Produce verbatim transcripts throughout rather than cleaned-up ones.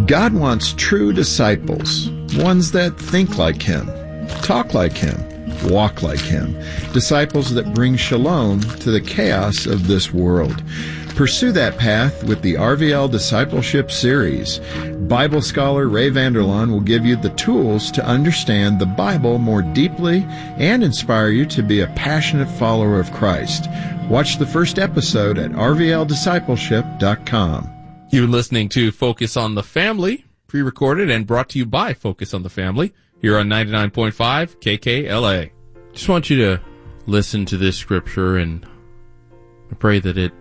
God wants true disciples, ones that think like Him, talk like Him, walk like Him, disciples that bring shalom to the chaos of this world. Pursue that path with the R V L Discipleship Series. Bible scholar Ray Vander Laan will give you the tools to understand the Bible more deeply and inspire you to be a passionate follower of Christ. Watch the first episode at r v l discipleship dot com. You're listening to Focus on the Family, pre-recorded and brought to you by Focus on the Family, here on ninety-nine point five K K L A. Just want you to listen to this scripture, and I pray that it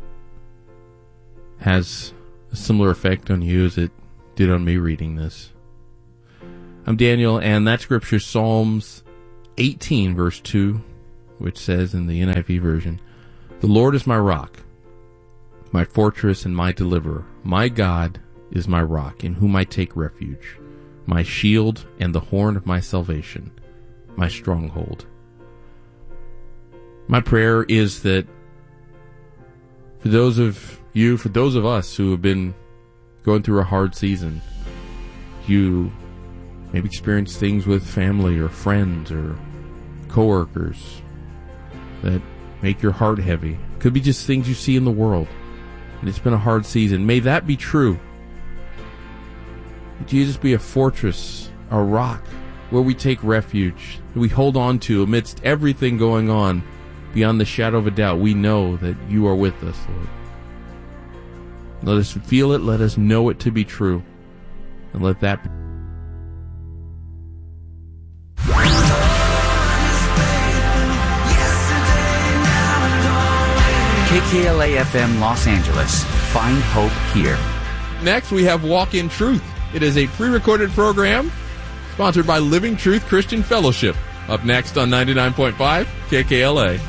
has a similar effect on you as it did on me reading this. I'm Daniel, and that scripture is Psalms eighteen, verse two, which says in the N I V version, "The Lord is my rock, my fortress and my deliverer. My God is my rock, in whom I take refuge, my shield and the horn of my salvation, my stronghold." My prayer is that for those of you, for those of us who have been going through a hard season, you maybe experience things with family or friends or coworkers that make your heart heavy. Could be just things you see in the world, and it's been a hard season. May that be true. May Jesus be a fortress, a rock, where we take refuge, that we hold on to amidst everything going on. Beyond the shadow of a doubt, we know that you are with us, Lord. Let us feel it, let us know it to be true, and let that be. K K L A F M Los Angeles. Find hope here. Next, we have Walk in Truth. It is a pre-recorded program sponsored by Living Truth Christian Fellowship. Up next on ninety-nine point five K K L A.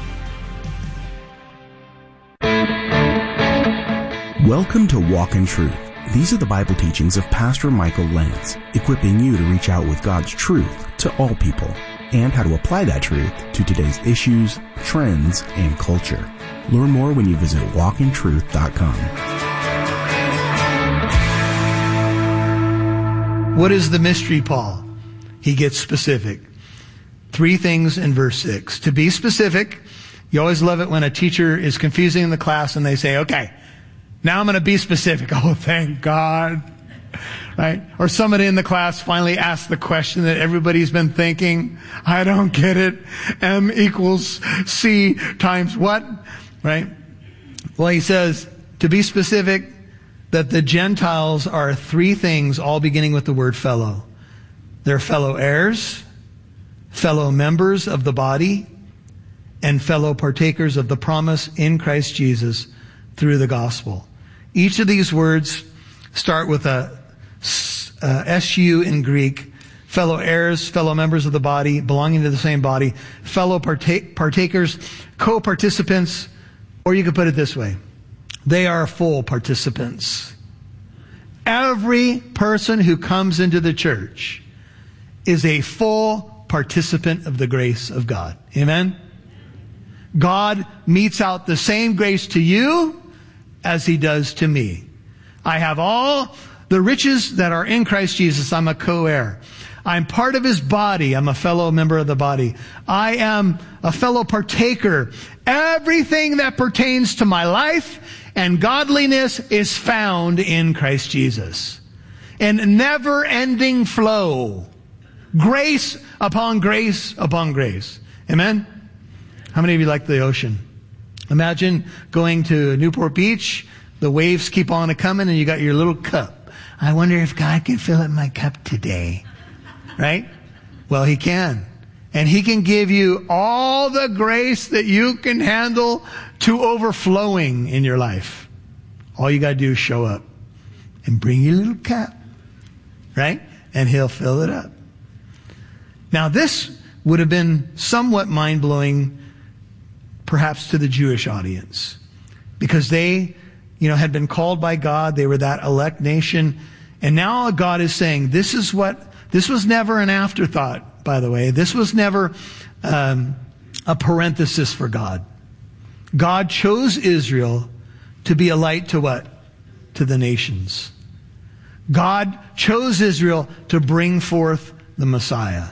Welcome to Walk in Truth. These are the Bible teachings of Pastor Michael Lentz, equipping you to reach out with God's truth to all people and how to apply that truth to today's issues, trends, and culture. Learn more when you visit walk in truth dot com. What is the mystery, Paul? He gets specific. Three things in verse six. To be specific, you always love it when a teacher is confusing the class and they say, okay, now I'm going to be specific. Oh, thank God. Right? Or somebody in the class finally asks the question that everybody's been thinking. I don't get it. M equals C times what? Right? Well, he says, to be specific, that the Gentiles are three things, all beginning with the word fellow. They're fellow heirs, fellow members of the body, and fellow partakers of the promise in Christ Jesus through the gospel. Each of these words start with a uh, S U in Greek. Fellow heirs, fellow members of the body, belonging to the same body, fellow partake, partakers, co-participants, or you could put it this way. They are full participants. Every person who comes into the church is a full participant of the grace of God. Amen? God metes out the same grace to you as He does to me. I have all the riches that are in Christ Jesus. I'm a co-heir. I'm part of His body. I'm a fellow member of the body. I am a fellow partaker. Everything that pertains to my life and godliness is found in Christ Jesus. In never-ending flow. Grace upon grace upon grace. Amen? How many of you like the ocean? Imagine going to Newport Beach, the waves keep on a-coming, and you got your little cup. I wonder if God can fill up my cup today. Right? Well, He can. And He can give you all the grace that you can handle to overflowing in your life. All you got to do is show up and bring your little cup. Right? And He'll fill it up. Now, this would have been somewhat mind-blowing perhaps to the Jewish audience, because they, you know, had been called by God. They were that elect nation. And now God is saying, this is what, this was never an afterthought, by the way. This was never um, a parenthesis for God. God chose Israel to be a light to what? To the nations. God chose Israel to bring forth the Messiah.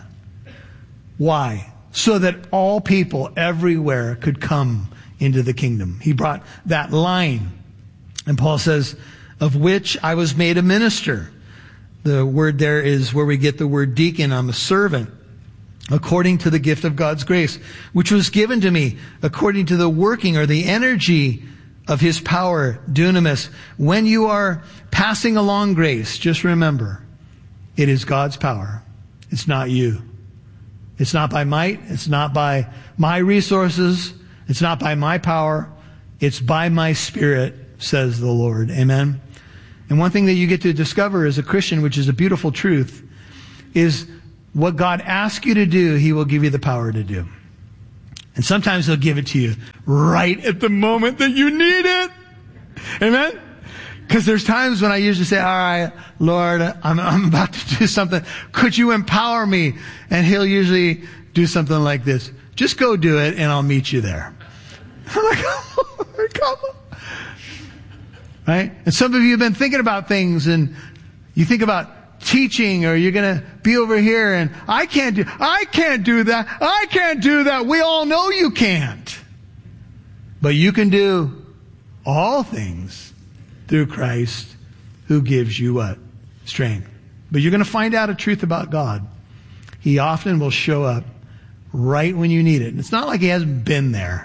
Why? So that all people everywhere could come into the kingdom. He brought that line. And Paul says, of which I was made a minister. The word there is where we get the word deacon. I'm a servant. According to the gift of God's grace, which was given to me, according to the working or the energy of His power, dunamis. When you are passing along grace, just remember, it is God's power. It's not you. It's not by might. It's not by my resources. It's not by my power. It's by my Spirit, says the Lord. Amen. And one thing that you get to discover as a Christian, which is a beautiful truth, is what God asks you to do, He will give you the power to do. And sometimes He'll give it to you right at the moment that you need it. Amen? Because there's times when I usually say, all right, Lord, I'm, I'm about to do something. Could you empower me? And He'll usually do something like this. Just go do it and I'll meet you there. I'm like, oh, Lord, come on. Right? And some of you have been thinking about things and you think about teaching, or you're going to be over here and I can't do, I can't do that. I can't do that. We all know you can't. But you can do all things through Christ who gives you what? Strength. But you're going to find out a truth about God. He often will show up right when you need it. And it's not like He hasn't been there.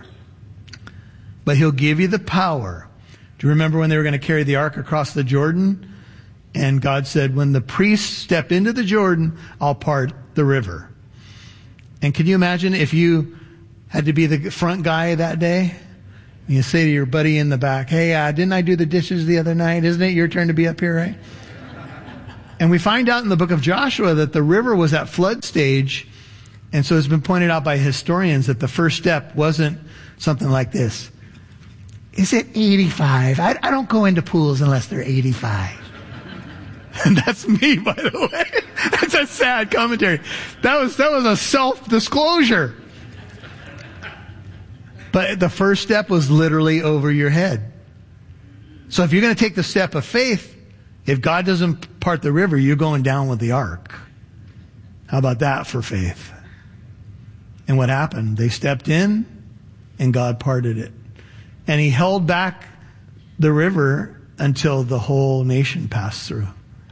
But He'll give you the power. Do you remember when they were going to carry the ark across the Jordan? And God said, when the priests step into the Jordan, I'll part the river. And can you imagine if you had to be the front guy that day? And you say to your buddy in the back, hey, uh, didn't I do the dishes the other night? Isn't it your turn to be up here, right? And we find out in the book of Joshua that the river was at flood stage. And so it's been pointed out by historians that the first step wasn't something like this. Is it eighty-five? I, I don't go into pools unless they're eighty-five. And that's me, by the way. That's a sad commentary. That was, that was a self-disclosure. But the first step was literally over your head. So if you're going to take the step of faith, if God doesn't part the river, you're going down with the ark. How about that for faith? And what happened? They stepped in and God parted it. And He held back the river until the whole nation passed through.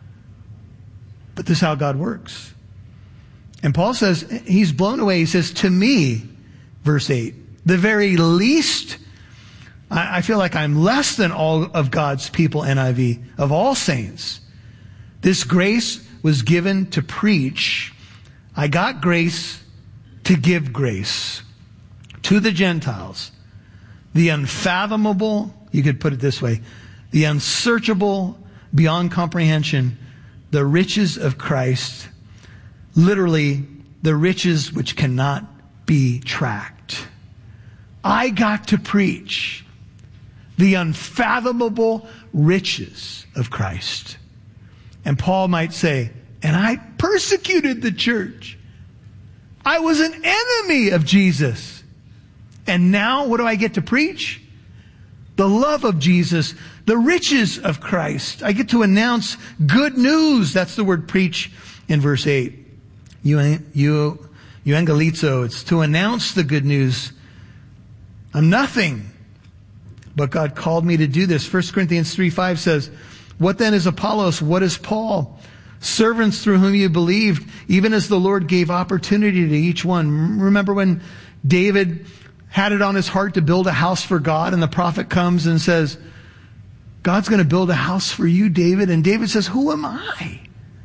But this is how God works. And Paul says, he's blown away. He says, to me, verse eight, the very least, I, I feel like I'm less than all of God's people, N I V, of all saints. This grace was given to preach. I got grace to give grace to the Gentiles. The unfathomable, you could put it this way, the unsearchable, beyond comprehension, the riches of Christ, literally the riches which cannot be tracked. I got to preach the unfathomable riches of Christ. And Paul might say, and I persecuted the church. I was an enemy of Jesus. And now what do I get to preach? The love of Jesus, the riches of Christ. I get to announce good news. That's the word preach in verse eight. You, you, euangelizo. It's to announce the good news. I'm nothing, but God called me to do this. First Corinthians three five says, what then is Apollos? What is Paul? Servants through whom you believed, even as the Lord gave opportunity to each one. Remember when David had it on his heart to build a house for God, and the prophet comes and says, God's going to build a house for you, David. And David says, who am I?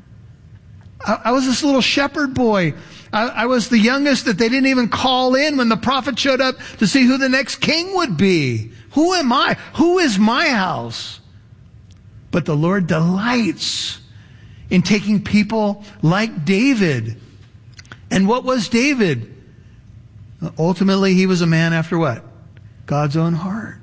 I, I was this little shepherd boy. I, I was the youngest that they didn't even call in when the prophet showed up to see who the next king would be. Who am I? Who is my house? But the Lord delights in taking people like David. And what was David? Ultimately, he was a man after what? God's own heart.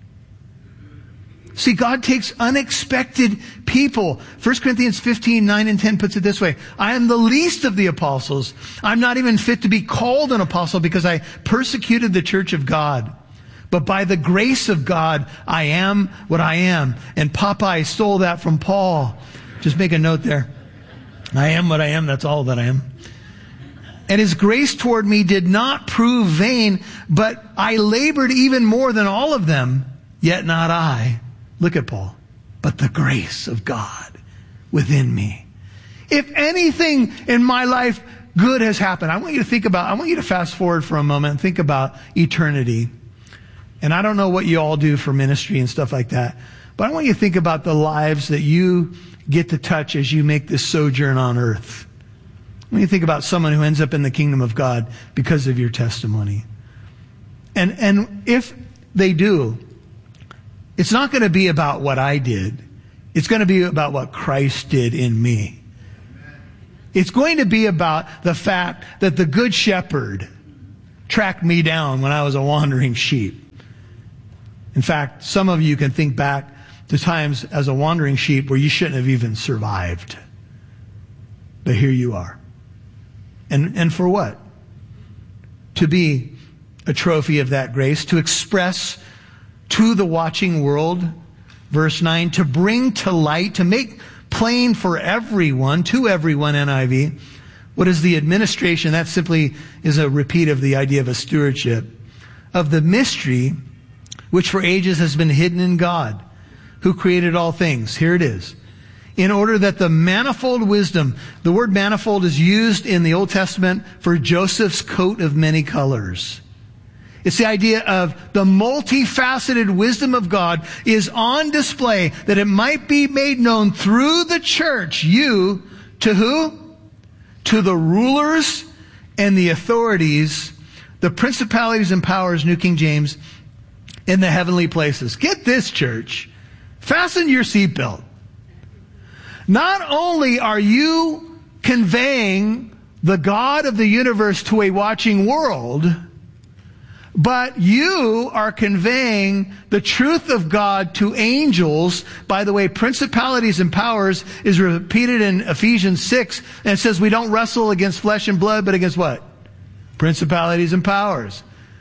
See, God takes unexpected people. First Corinthians fifteen, nine and ten puts it this way. I am the least of the apostles. I'm not even fit to be called an apostle because I persecuted the church of God. But by the grace of God, I am what I am. And Popeye stole that from Paul. Just make a note there. I am what I am. That's all that I am. And his grace toward me did not prove vain, but I labored even more than all of them, yet not I. Look at Paul. But the grace of God within me. If anything in my life good has happened, I want you to think about, I want you to fast forward for a moment and think about eternity. And I don't know what you all do for ministry and stuff like that, but I want you to think about the lives that you get to touch as you make this sojourn on earth. When you think about someone who ends up in the kingdom of God because of your testimony. And, and if they do, it's not going to be about what I did. It's going to be about what Christ did in me. It's going to be about the fact that the good shepherd tracked me down when I was a wandering sheep. In fact, some of you can think back to times as a wandering sheep where you shouldn't have even survived. But here you are. And, and for what? To be a trophy of that grace, to express to the watching world, verse nine, to bring to light, to make plain for everyone, to everyone, N I V, what is the administration? That simply is a repeat of the idea of a stewardship, of the mystery which for ages has been hidden in God, who created all things. Here it is. In order that the manifold wisdom, the word manifold is used in the Old Testament for Joseph's coat of many colors. It's the idea of the multifaceted wisdom of God is on display, that it might be made known through the church, you, to who? To the rulers and the authorities, the principalities and powers, New King James, in the heavenly places. Get this, church. Fasten your seatbelt. Not only are you conveying the God of the universe to a watching world, but you are conveying the truth of God to angels. By the way, principalities and powers is repeated in Ephesians six, and it says we don't wrestle against flesh and blood, but against what? Principalities and powers.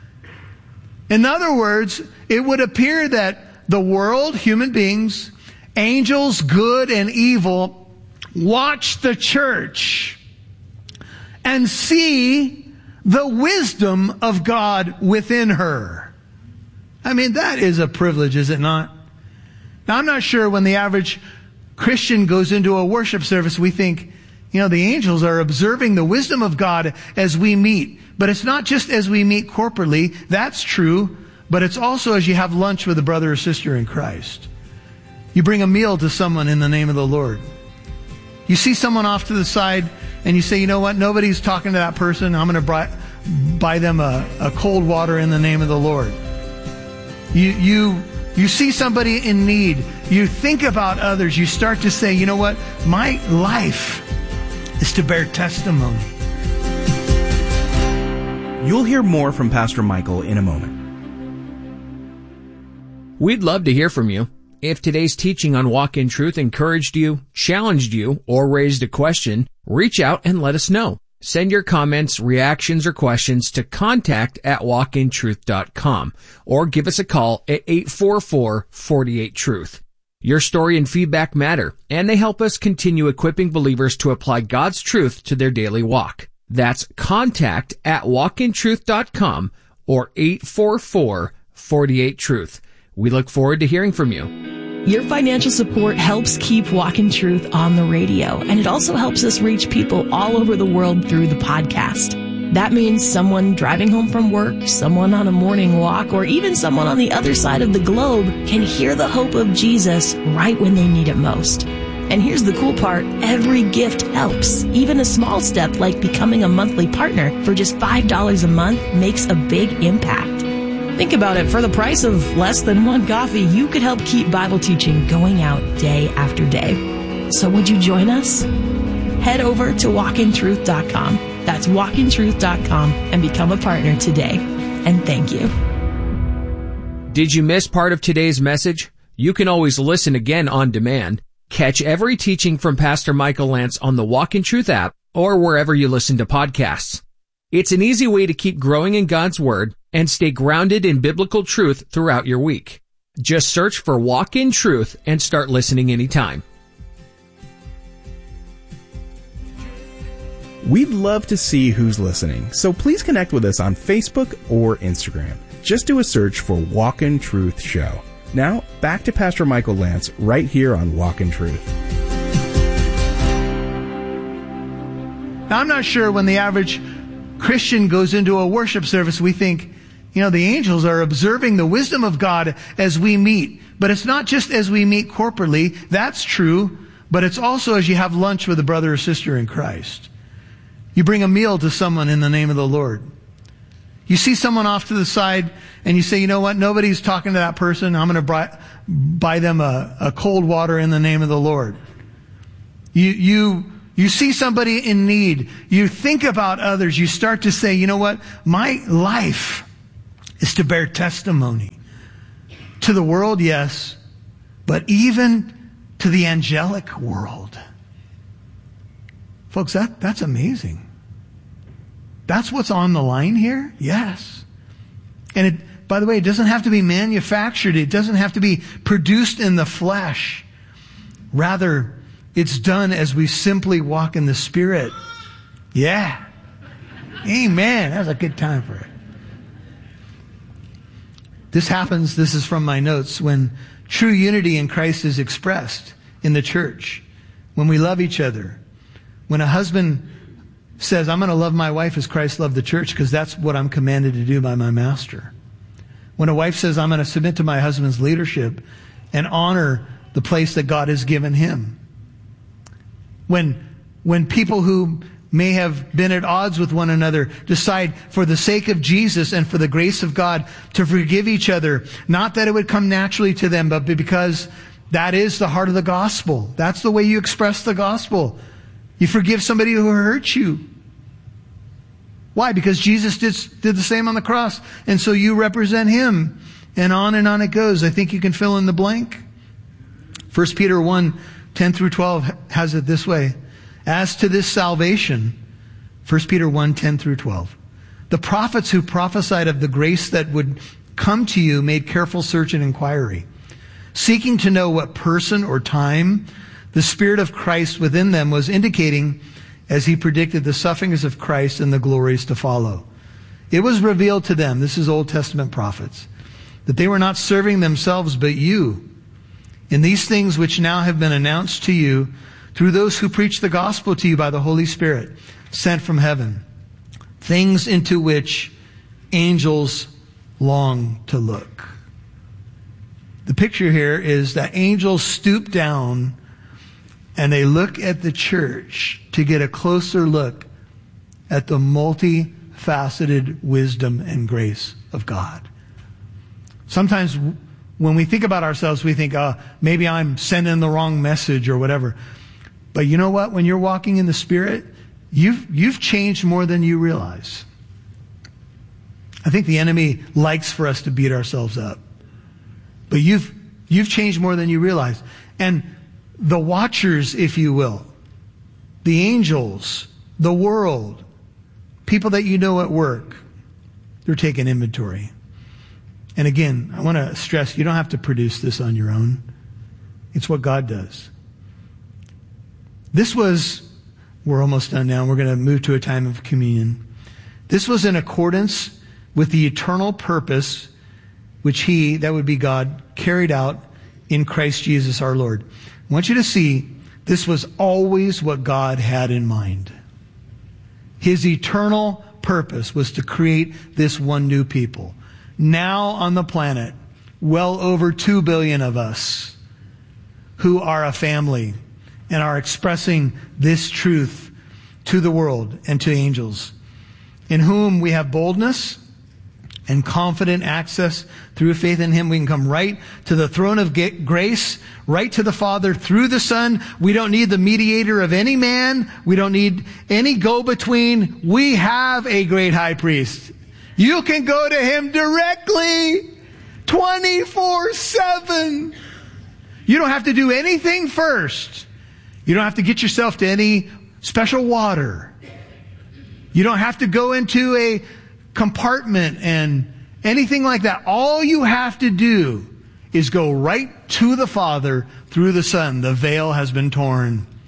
In other words, it would appear that the world, human beings, angels, good and evil, watch the church and see the wisdom of God within her. I mean, that is a privilege, is it not? Now, I'm not sure when the average Christian goes into a worship service, we think, you know, the angels are observing the wisdom of God as we meet. But it's not just as we meet corporately. That's true. But it's also as you have lunch with a brother or sister in Christ. You bring a meal to someone in the name of the Lord. You see someone off to the side and you say, you know what, nobody's talking to that person. I'm going to buy, buy them a, a cold water in the name of the Lord. You, you, you see somebody in need. You think about others. You start to say, you know what, my life is to bear testimony. You'll hear more from Pastor Michael in a moment. We'd love to hear from you. If today's teaching on Walk in Truth encouraged you, challenged you, or raised a question, reach out and let us know. Send your comments, reactions, or questions to contact at walk in truth dot com or give us a call at eight four four, four eight, truth. Your story and feedback matter, and they help us continue equipping believers to apply God's truth to their daily walk. That's contact at walk in truth dot com or eight four four, four eight, truth. We look forward to hearing from you. Your financial support helps keep Walk in Truth on the radio, and it also helps us reach people all over the world through the podcast. That means someone driving home from work, someone on a morning walk, or even someone on the other side of the globe can hear the hope of Jesus right when they need it most. And here's the cool part, every gift helps. Even a small step like becoming a monthly partner for just five dollars a month makes a big impact. Think about it, for the price of less than one coffee, you could help keep Bible teaching going out day after day. So would you join us? Head over to walk in truth dot com. That's walk in truth dot com and become a partner today. And thank you. Did you miss part of today's message? You can always listen again on demand. Catch every teaching from Pastor Michael Lance on the Walk in Truth app or wherever you listen to podcasts. It's an easy way to keep growing in God's Word and stay grounded in biblical truth throughout your week. Just search for Walk in Truth and start listening anytime. We'd love to see who's listening, so please connect with us on Facebook or Instagram. Just do a search for Walk in Truth Show. Now, back to Pastor Michael Lance right here on Walk in Truth. Now, I'm not sure when the average Christian goes into a worship service, we think, you know, the angels are observing the wisdom of God as we meet. But it's not just as we meet corporately. That's true. But it's also as you have lunch with a brother or sister in Christ. You bring a meal to someone in the name of the Lord. You see someone off to the side and you say, you know what? Nobody's talking to that person. I'm going to buy, buy them a, a cold water in the name of the Lord. You, you, you see somebody in need. You think about others. You start to say, you know what? My life is to bear testimony to the world, yes, but even to the angelic world. Folks, that, that's amazing. That's what's on the line here? Yes. And it, by the way, it doesn't have to be manufactured. It doesn't have to be produced in the flesh. Rather, it's done as we simply walk in the Spirit. Yeah. Amen. That was a good time for it. This happens, this is from my notes, when true unity in Christ is expressed in the church. When we love each other. When a husband says, I'm going to love my wife as Christ loved the church because that's what I'm commanded to do by my master. When a wife says, I'm going to submit to my husband's leadership and honor the place that God has given him. When, when people who may have been at odds with one another decide for the sake of Jesus and for the grace of God to forgive each other, not that it would come naturally to them, but because that is the heart of the gospel. That's the way you express the gospel. You forgive somebody who hurt you. Why? Because Jesus did, did the same on the cross. And so you represent him. And on and on it goes. I think you can fill in the blank. First Peter one, ten through twelve has it this way. As to this salvation, First Peter one, ten through twelve. The prophets who prophesied of the grace that would come to you made careful search and inquiry, seeking to know what person or time the Spirit of Christ within them was indicating as he predicted the sufferings of Christ and the glories to follow. It was revealed to them, this is Old Testament prophets, that they were not serving themselves but you in these things which now have been announced to you through those who preach the gospel to you by the Holy Spirit sent from heaven, things into which angels long to look. The picture here is that angels stoop down and they look at the church to get a closer look at the multifaceted wisdom and grace of God. Sometimes when we think about ourselves, we think, oh, maybe I'm sending the wrong message or whatever. But you know what? When you're walking in the Spirit, you've, you've changed more than you realize. I think the enemy likes for us to beat ourselves up. But you've, you've changed more than you realize. And the watchers, if you will, the angels, the world, people that you know at work, they're taking inventory. And again, I want to stress, you don't have to produce this on your own. It's what God does. This was, we're almost done now. We're going to move to a time of communion. This was in accordance with the eternal purpose which he, that would be God, carried out in Christ Jesus our Lord. I want you to see, this was always what God had in mind. His eternal purpose was to create this one new people. Now on the planet, well over two billion of us who are a family and are expressing this truth to the world and to angels, in whom we have boldness and confident access through faith in him. We can come right to the throne of grace, right to the Father through the Son. We don't need the mediator of any man. We don't need any go-between. We have a great high priest. You can go to him directly, twenty-four seven. You don't have to do anything first. You don't have to get yourself to any special water. You don't have to go into a compartment and anything like that. All you have to do is go right to the Father through the Son. The veil has been torn.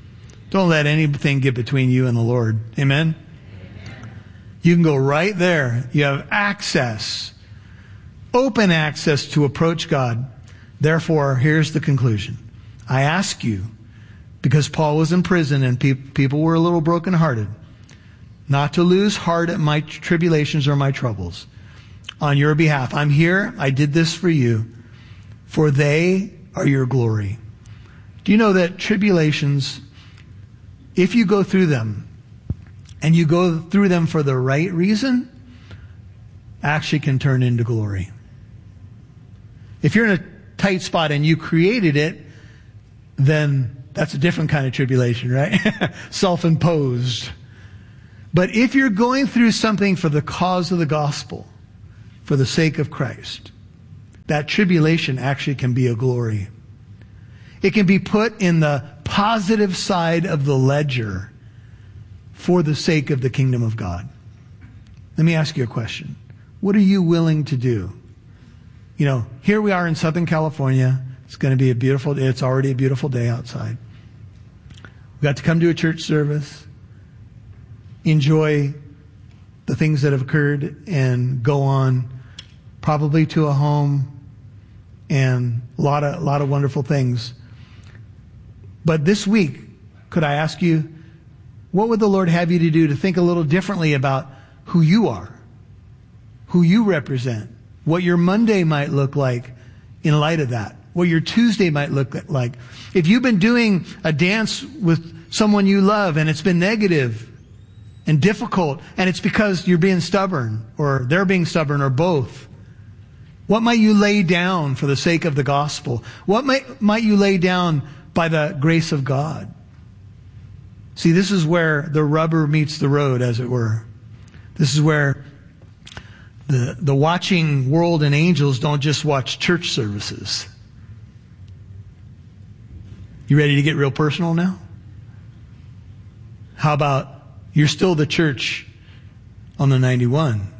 Don't let anything get between you and the Lord. Amen? You can go right there. You have access, open access to approach God. Therefore, here's the conclusion. I ask you, because Paul was in prison and pe- people were a little brokenhearted, not to lose heart at my tribulations or my troubles. On your behalf, I'm here. I did this for you, for they are your glory. Do you know that tribulations, if you go through them, and you go through them for the right reason, actually can turn into glory. If you're in a tight spot and you created it, then that's a different kind of tribulation, right? Self-imposed. But if you're going through something for the cause of the gospel, for the sake of Christ, that tribulation actually can be a glory. It can be put in the positive side of the ledger for the sake of the kingdom of God. Let me ask you a question. What are you willing to do? You know, here we are in Southern California. It's going to be a beautiful day. It's already a beautiful day outside. We got to come to a church service, enjoy the things that have occurred, and go on probably to a home, and a lot of, a lot of wonderful things. But this week, could I ask you, what would the Lord have you to do to think a little differently about who you are, who you represent, what your Monday might look like in light of that, what your Tuesday might look like? If you've been doing a dance with someone you love and it's been negative and difficult, and it's because you're being stubborn, or they're being stubborn, or both, what might you lay down for the sake of the gospel? What might, might you lay down by the grace of God? See, this is where the rubber meets the road, as it were. This is where the, the watching world and angels don't just watch church services. You ready to get real personal now? How about you're still the church on the ninety-one?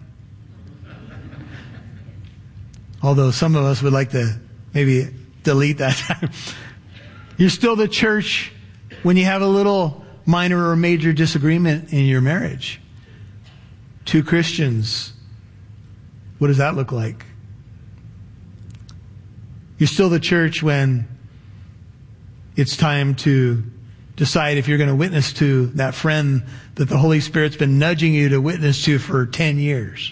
Although some of us would like to maybe delete that. You're still the church when you have a little minor or major disagreement in your marriage. Two Christians. What does that look like? You're still the church when it's time to decide if you're going to witness to that friend that the Holy Spirit's been nudging you to witness to for ten years.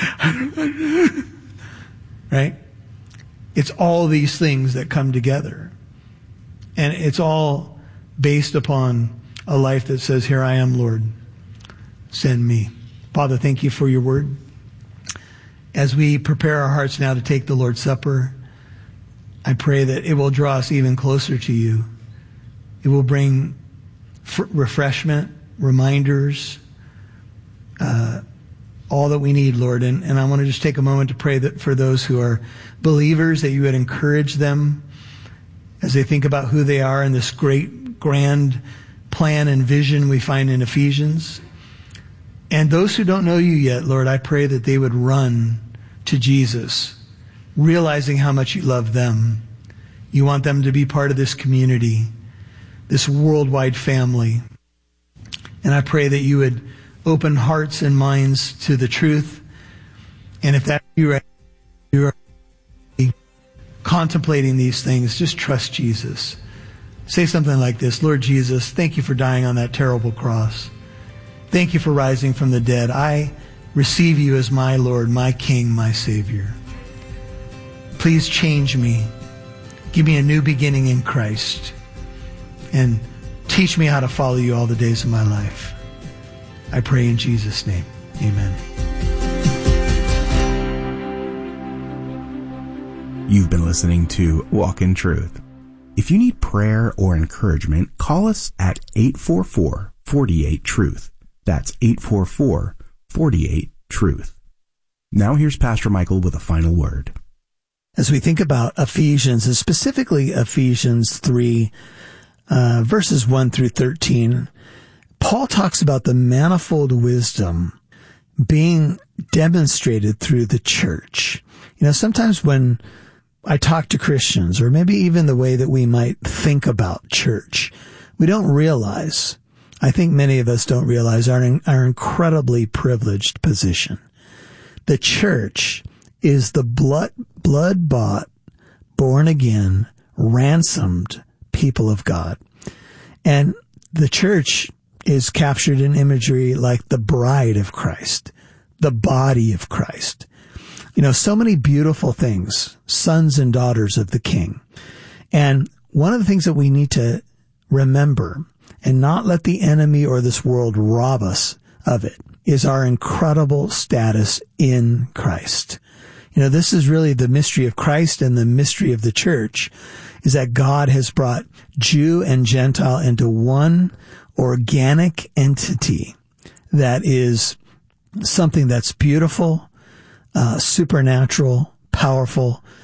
Right? It's all these things that come together. And it's all based upon a life that says, here I am, Lord, send me. Father, thank you for your word. As we prepare our hearts now to take the Lord's Supper, I pray that it will draw us even closer to you. It will bring f- refreshment, reminders, uh, all that we need, Lord. And, and I want to just take a moment to pray that for those who are believers, that you would encourage them as they think about who they are in this great, grand plan and vision we find in Ephesians. And those who don't know you yet, Lord, I pray that they would run to Jesus, realizing how much you love them. You want them to be part of this community, this worldwide family. And I pray that you would open hearts and minds to the truth. And if that you are, you are contemplating these things, just trust Jesus. Say something like this: Lord Jesus, thank you for dying on that terrible cross. Thank you for rising from the dead. I receive you as my Lord, my King, my Savior. Please change me. Give me a new beginning in Christ. And teach me how to follow you all the days of my life. I pray in Jesus' name. Amen. You've been listening to Walk in Truth. If you need prayer or encouragement, call us at eight four four, four eight, truth. That's eight four four, four eight, truth. Now here's Pastor Michael with a final word. As we think about Ephesians, and specifically Ephesians three, uh, verses one through thirteen, Paul talks about the manifold wisdom being demonstrated through the church. You know, sometimes when I talk to Christians, or maybe even the way that we might think about church, we don't realize, I think many of us don't realize our, our incredibly privileged position. The church is the blood, blood-bought, born-again, ransomed people of God. And the church is captured in imagery like the bride of Christ, the body of Christ. You know, so many beautiful things, sons and daughters of the King. And one of the things that we need to remember and not let the enemy or this world rob us of it is our incredible status in Christ. You know, this is really the mystery of Christ and the mystery of the church, is that God has brought Jew and Gentile into one organic entity that is something that's beautiful, uh, supernatural, powerful,